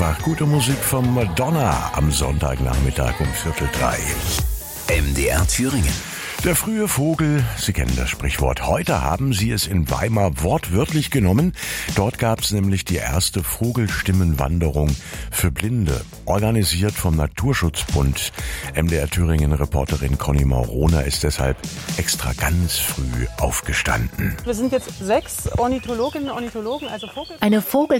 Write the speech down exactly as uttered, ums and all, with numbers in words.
Einfach gute Musik von Madonna am Sonntagnachmittag um Viertel drei. M D R Thüringen. Der frühe Vogel, Sie kennen das Sprichwort. Heute haben Sie es in Weimar wortwörtlich genommen. Dort gab es nämlich die erste Vogelstimmenwanderung für Blinde, organisiert vom Naturschutzbund. M D R Thüringen-Reporterin Conny Mauroner ist deshalb extra ganz früh aufgestanden. Wir sind jetzt sechs Ornithologinnen und Ornithologen, also Vogel. Eine Vogel